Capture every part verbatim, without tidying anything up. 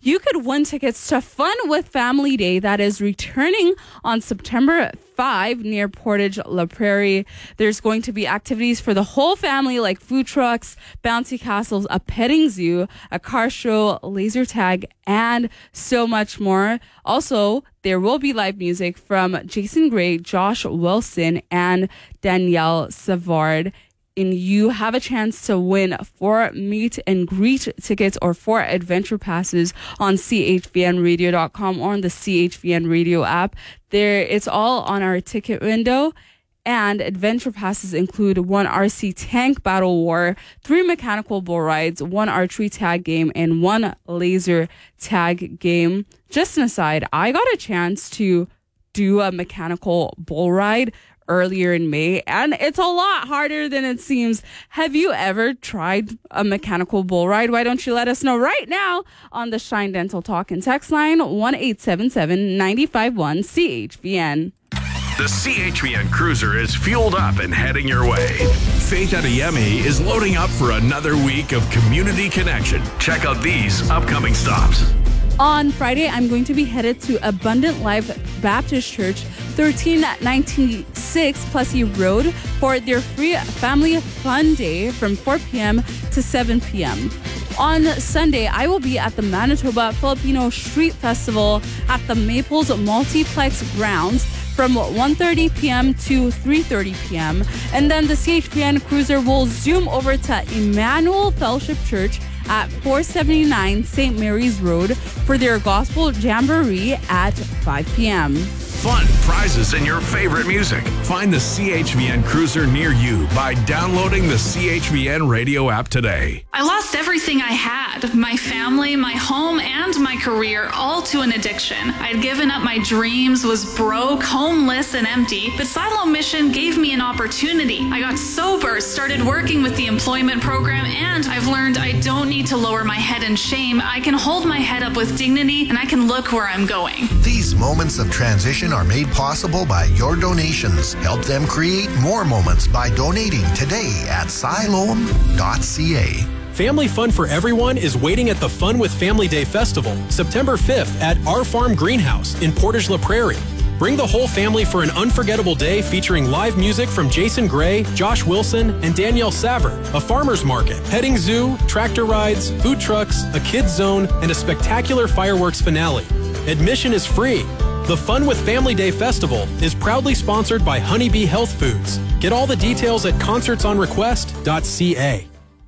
you could win tickets to Fun with Family Day that is returning on September fifth near Portage La Prairie. There's going to be activities for the whole family like food trucks, bouncy castles, a petting zoo, a car show, laser tag, and so much more. Also, there will be live music from Jason Gray, Josh Wilson, and Danielle Savard. And you have a chance to win four meet and greet tickets or four adventure passes on C H V N radio dot com or on the C H V N radio app. There, it's all on our ticket window. And adventure passes include one R C tank battle war, three mechanical bull rides, one archery tag game, and one laser tag game. Just an aside, I got a chance to do a mechanical bull ride earlier in May, and it's a lot harder than it seems. Have you ever tried a mechanical bull ride? Why don't you let us know right now on the Shine Dental Talk and text line one eight seven seven, nine five one, C H V N. The C H V N Cruiser is fueled up and heading your way. Faith Adeyemi is loading up for another week of community connection. Check out these upcoming stops. On Friday, I'm going to be headed to Abundant Life Baptist Church, thirteen ninety-six Plessy Road, for their free family fun day from four p.m. to seven p.m. On Sunday, I will be at the Manitoba Filipino Street Festival at the Maples Multiplex grounds from one thirty p.m. to three thirty p.m. And then the C H V N Cruiser will zoom over to Emmanuel Fellowship Church at four seventy-nine Saint Mary's Road for their Gospel Jamboree at five p.m. Fun, prizes, and your favorite music. Find the C H V N Cruiser near you by downloading the C H V N radio app today. I lost everything I had, my family, my home, and my career, all to an addiction. I'd given up my dreams, was broke, homeless, and empty, but Silo Mission gave me an opportunity. I got sober, started working with the employment program, and I've learned I don't need to lower my head in shame. I can hold my head up with dignity, and I can look where I'm going. These moments of transition are made possible by your donations. Help them create more moments by donating today at siloam dot c a. Family fun for everyone is waiting at the Fun with Family Day Festival, September fifth at Our Farm Greenhouse in Portage La Prairie. Bring the whole family for an unforgettable day featuring live music from Jason Gray, Josh Wilson, and Danielle Savard, a farmer's market, petting zoo, tractor rides, food trucks, a kids zone, and a spectacular fireworks finale. Admission is free. The Fun with Family Day Festival is proudly sponsored by Honeybee Health Foods. Get all the details at concerts on request dot c a.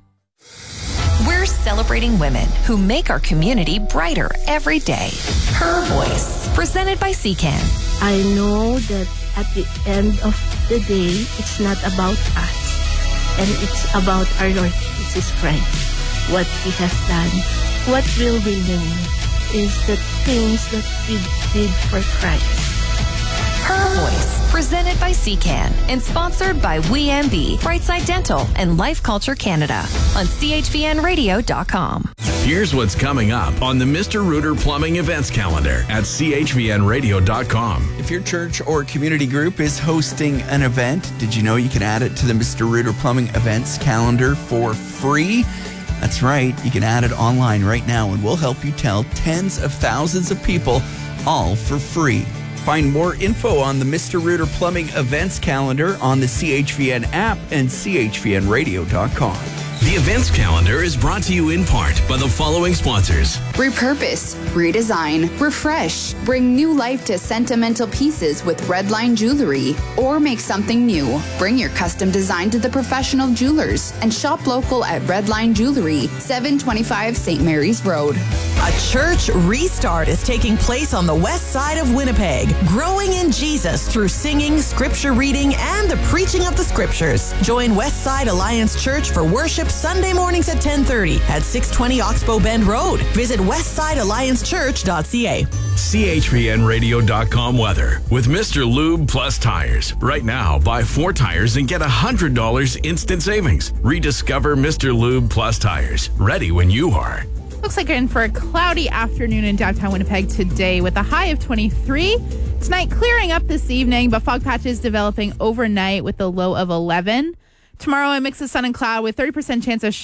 We're celebrating women who make our community brighter every day. Her Voice, presented by C C A N. I know that at the end of the day, it's not about us, and it's about our Lord Jesus Christ, what He has done. What will remain is the things that we did for Christ. Her Voice, presented by C C A N and sponsored by W E M B, Brightside Dental, and Life Culture Canada on C H V N radio dot com. Here's what's coming up on the Mister Rooter Plumbing events calendar at C H V N radio dot com. If your church or community group is hosting an event, did you know you can add it to the Mister Rooter Plumbing events calendar for free? That's right. You can add it online right now, and we'll help you tell tens of thousands of people, all for free. Find more info on the Mister Rooter Plumbing events calendar on the C H V N app and C H V N radio dot com. The events calendar is brought to you in part by the following sponsors. Repurpose, redesign, refresh, bring new life to sentimental pieces with Redline Jewelry, or make something new. Bring your custom design to the professional jewelers and shop local at Redline Jewelry, seven twenty-five Saint Mary's Road. A church restart is taking place on the west side of Winnipeg, growing in Jesus through singing, scripture reading, and the preaching of the scriptures. Join Westside Alliance Church for worship Sunday mornings at ten thirty at six twenty Oxbow Bend Road. Visit westside alliance church dot c a. C H V N radio dot com weather with Mister Lube Plus Tires. Right now, buy four tires and get one hundred dollars instant savings. Rediscover Mister Lube Plus Tires. Ready when you are. Looks like we're in for a cloudy afternoon in downtown Winnipeg today with a high of twenty-three. Tonight clearing up this evening, but fog patches developing overnight with a low of eleven. Tomorrow a mix of sun and cloud with thirty percent chance of